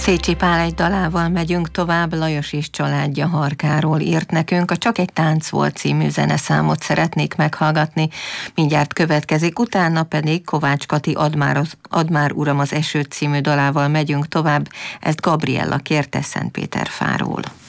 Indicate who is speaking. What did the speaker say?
Speaker 1: Szécsi Pál egy dalával megyünk tovább. Lajos és családja Harkáról írt nekünk. A Csak egy tánc volt című zeneszámot szeretnék meghallgatni. Mindjárt következik, utána pedig Kovács Kati Add már uram az esőt című dalával megyünk tovább. Ezt Gabriella kérte Szentpéterfáról.